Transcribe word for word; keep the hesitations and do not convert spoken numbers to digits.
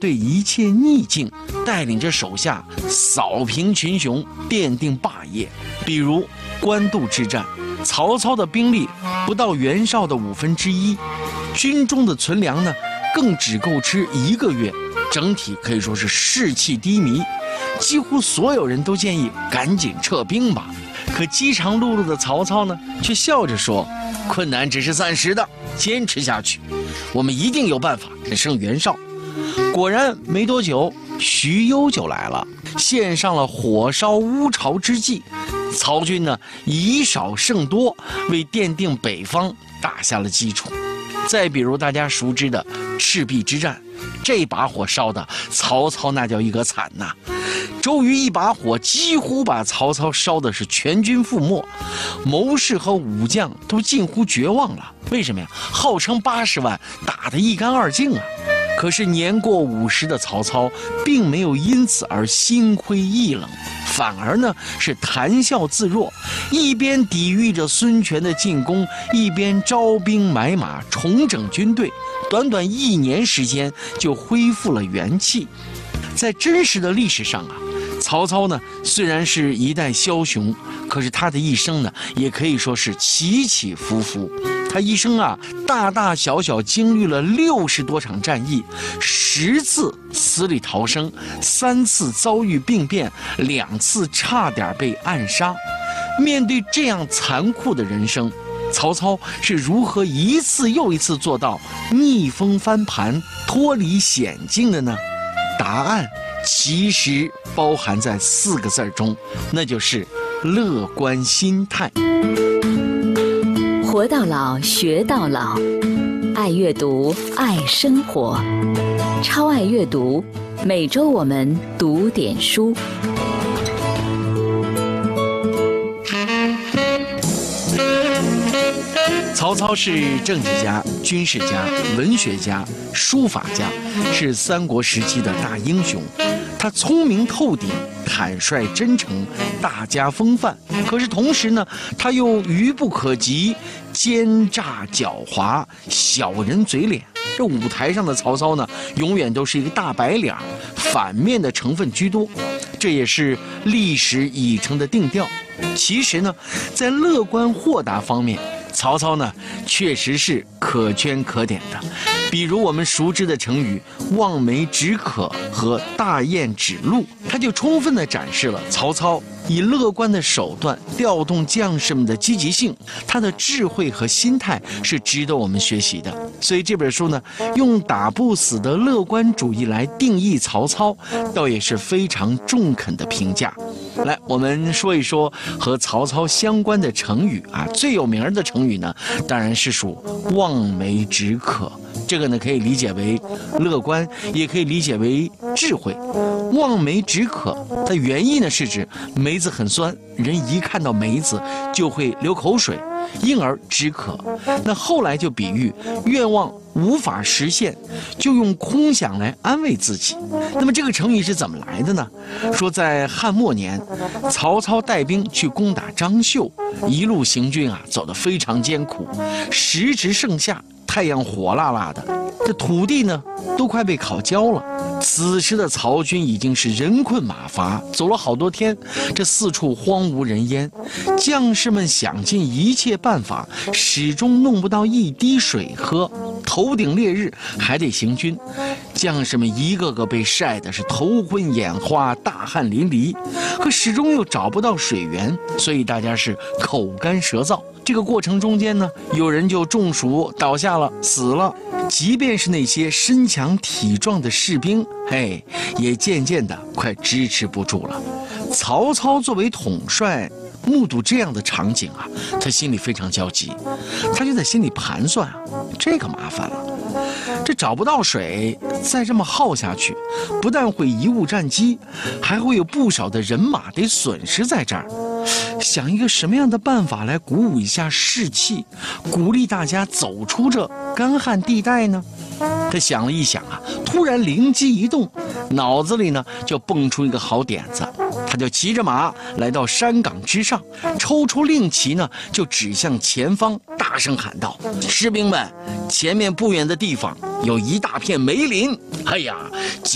对一切逆境，带领着手下扫平群雄，奠定霸业。比如官渡之战，曹操的兵力不到袁绍的五分之一，军中的存粮呢更只够吃一个月，整体可以说是士气低迷，几乎所有人都建议赶紧撤兵吧。可饥肠辘辘的曹操呢，却笑着说：“困难只是暂时的，坚持下去，我们一定有办法战胜袁绍。”果然没多久，徐攸就来了，献上了火烧乌巢之计。曹军呢以少胜多，为奠定北方打下了基础。再比如大家熟知的赤壁之战，这把火烧的曹操那叫一个惨呐！周瑜一把火几乎把曹操烧的是全军覆没，谋士和武将都近乎绝望了。为什么呀？号称八十万，打得一干二净啊！可是年过五十的曹操并没有因此而心灰意冷，反而呢是谈笑自若，一边抵御着孙权的进攻，一边招兵买马，重整军队。短短一年时间就恢复了元气。在真实的历史上啊，曹操呢虽然是一代枭雄，可是他的一生呢也可以说是起起伏伏。他一生啊大大小小经历了六十多场战役，十次死里逃生，三次遭遇兵变，两次差点被暗杀。面对这样残酷的人生，曹操是如何一次又一次做到逆风翻盘，脱离险境的呢？答案其实包含在四个字中，那就是乐观心态。 活到老，学到老，爱阅读，爱生活，超爱阅读。每周我们读点书。 曹操是政治家、军事家、文学家、书法家，是三国时期的大英雄。他聪明透顶，坦率真诚，大家风范。可是同时呢，他又愚不可及，奸诈狡猾，小人嘴脸。这舞台上的曹操呢，永远都是一个大白脸，反面的成分居多，这也是历史已成的定调。其实呢，在乐观豁达方面，曹操呢确实是可圈可点的。比如我们熟知的成语望梅止渴和大雁指路，它就充分地展示了曹操以乐观的手段调动将士们的积极性，他的智慧和心态是值得我们学习的。所以这本书呢，用打不死的乐观主义来定义曹操，倒也是非常中肯的评价。来，我们说一说和曹操相关的成语啊，最有名的成语呢，当然是属望梅止渴。这个呢，可以理解为乐观，也可以理解为智慧。望梅止渴的原意呢，是指梅子很酸，人一看到梅子就会流口水，因而止渴。那后来就比喻愿望无法实现，就用空想来安慰自己。那么这个成语是怎么来的呢？说在汉末年，曹操带兵去攻打张绣，一路行军啊，走得非常艰苦，时值盛夏，太阳火辣辣的，这土地呢都快被烤焦了。此时的曹军已经是人困马乏，走了好多天，这四处荒无人烟，将士们想尽一切办法，始终弄不到一滴水喝。头顶烈日，还得行军，将士们一个个被晒得是头昏眼花，大汗淋漓，可始终又找不到水源，所以大家是口干舌燥。这个过程中间呢，有人就中暑倒下了，死了。即便是那些身强体壮的士兵，嘿，也渐渐的快支持不住了。曹操作为统帅，目睹这样的场景啊，他心里非常焦急，他就在心里盘算啊，这个麻烦了，这找不到水，再这么耗下去，不但会贻误战机，还会有不少的人马得损失在这儿。想一个什么样的办法来鼓舞一下士气，鼓励大家走出这干旱地带呢？他想了一想啊，突然灵机一动，脑子里呢就蹦出一个好点子。他就骑着马来到山岗之上，抽出令旗呢，就指向前方，大声喊道：“士兵们，前面不远的地方有一大片梅林，哎呀！”